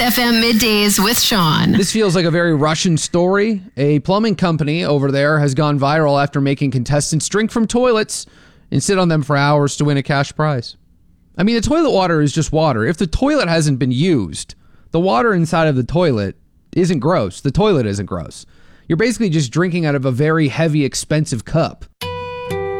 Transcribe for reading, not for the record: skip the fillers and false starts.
FM Middays with Sean. This feels like a very Russian story. A plumbing company over there has gone viral after making contestants drink from toilets and sit on them for hours to win a cash prize. I mean, the toilet water is just water. If the toilet hasn't been used, the water inside of the toilet isn't gross. The toilet isn't gross. You're basically just drinking out of a very heavy, expensive cup.